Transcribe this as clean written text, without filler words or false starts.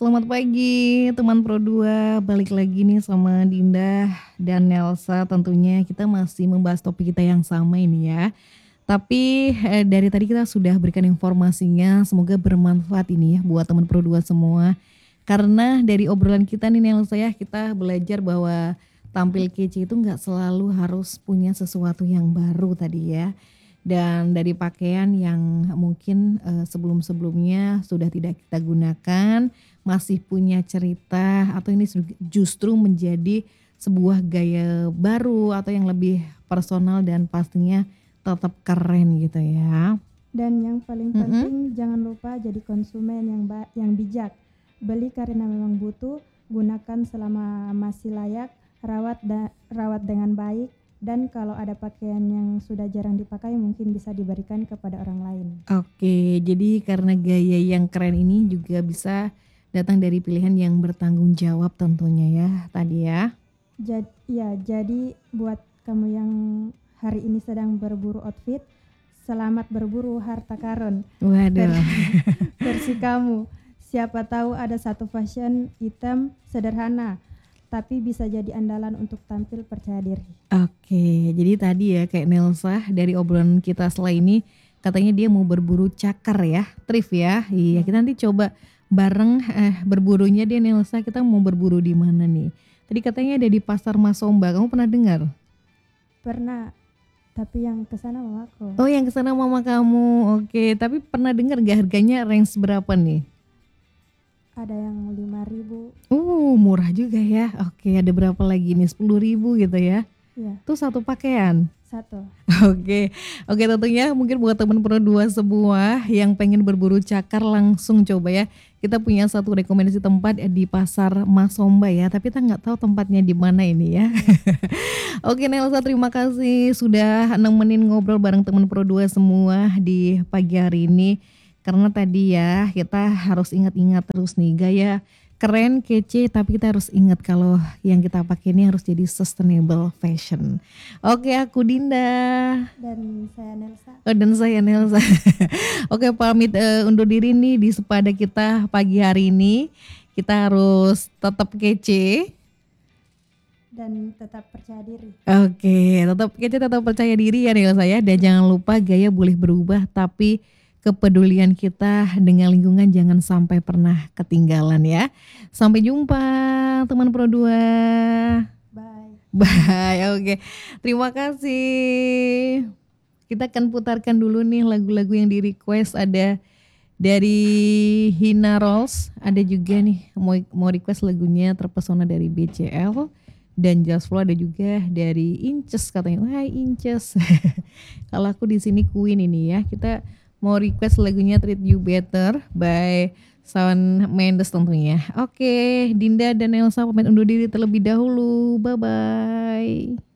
Selamat pagi teman Pro 2, balik lagi nih sama Dinda dan Nelsa, tentunya kita masih membahas topik kita yang sama ini ya. Tapi dari tadi kita sudah berikan informasinya, semoga bermanfaat ini ya buat teman Pro 2 semua. Karena dari obrolan kita nih Nelsa ya, kita belajar bahwa tampil kece itu nggak selalu harus punya sesuatu yang baru tadi ya. Dan dari pakaian yang mungkin sebelum-sebelumnya sudah tidak kita gunakan, masih punya cerita atau ini justru menjadi sebuah gaya baru atau yang lebih personal dan pastinya tetap keren gitu ya. Dan yang paling Mm-mm. penting jangan lupa jadi konsumen yang bijak. Beli karena memang butuh, gunakan selama masih layak, rawat dengan baik, dan kalau ada pakaian yang sudah jarang dipakai mungkin bisa diberikan kepada orang lain. Oke, jadi karena gaya yang keren ini juga bisa datang dari pilihan yang bertanggung jawab tentunya ya tadi ya. Jadi buat kamu yang hari ini sedang berburu outfit, selamat berburu harta karun. Waduh. Versi kamu. Siapa tahu ada satu fashion item sederhana, tapi bisa jadi andalan untuk tampil percaya diri. Oke, jadi tadi ya kayak Nelsa dari obrolan kita setelah ini katanya dia mau berburu cakar ya, thrift ya. Iya, kita nanti coba bareng berburunya dia Nelsa, kita mau berburu di mana nih? Tadi katanya ada di Pasar Masomba, kamu pernah dengar? Pernah, tapi yang kesana mamaku. Oh, yang kesana mama kamu. Oke, tapi pernah dengar gak harganya range berapa nih? Ada yang 5.000. Murah juga ya. Oke, ada berapa lagi nih? 10.000 gitu ya. Iya, Tuh satu pakaian. satu. Oke, oke tentunya mungkin buat teman Pro 2 semua yang pengen berburu cakar langsung coba ya. Kita punya satu rekomendasi tempat di Pasar Masomba ya, tapi kita nggak tahu tempatnya di mana ini ya. Oke Nelsa, terima kasih sudah nemenin ngobrol bareng teman Pro 2 semua di pagi hari ini. Karena tadi ya kita harus ingat-ingat terus nih gaya keren, kece, tapi kita harus ingat kalau yang kita pakai ini harus jadi sustainable fashion. Oke, aku Dinda. Dan saya Nelsa. Oh, dan saya Nelsa. Oke, pamit undur diri nih di sepada kita pagi hari ini. Kita harus tetap kece. Dan tetap percaya diri. Oke, tetap kece, tetap percaya diri ya Nelsa ya. Dan jangan lupa gaya boleh berubah, tapi kepedulian kita dengan lingkungan jangan sampai pernah ketinggalan ya. Sampai jumpa teman Pro 2. Bye. Bye, oke. Terima kasih. Kita akan putarkan dulu nih lagu-lagu yang di request, ada dari Hina Rolls, ada juga nih mau request lagunya Terpesona dari BCL, dan Just Flow ada juga dari Inces katanya. Wah, Inces. Kalau aku di sini Queen ini ya. Kita mau request lagunya Treat You Better by Shawn Mendes tentunya. Oke, Dinda dan Elsa pamit undur diri terlebih dahulu. Bye bye.